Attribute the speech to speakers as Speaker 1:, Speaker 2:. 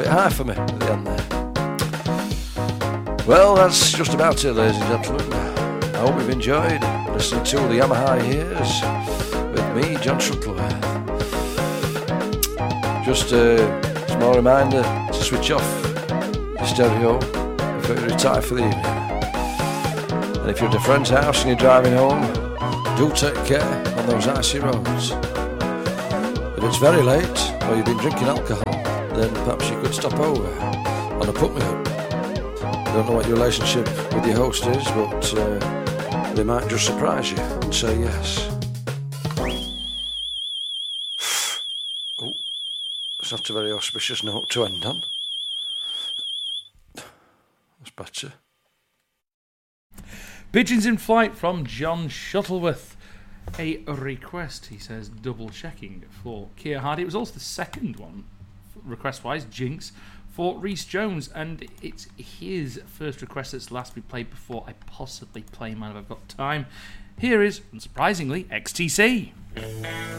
Speaker 1: bit high for me at the end there. Well, that's just about it, ladies and gentlemen. I hope you've enjoyed listening to the Yamaha Years with me, John Shuttleworth. Just a small reminder to switch off your stereo before you retire for the evening. And if you're at a friend's house and you're driving home, do take care on those icy roads. If it's very late or you've been drinking alcohol, then perhaps you could stop over on a put-me-up. I don't know what your relationship with your host is, but they might just surprise you and say yes. Oh, it's not a very auspicious note to end on. That's better.
Speaker 2: Pigeons in Flight from John Shuttleworth. A request, he says, double checking for Keir Hardie. It was also the second one, request-wise, Jinx, for Rhys Jones, and it's his first request that's last we played before I possibly play Man If I've Got Time. Here is, unsurprisingly, XTC.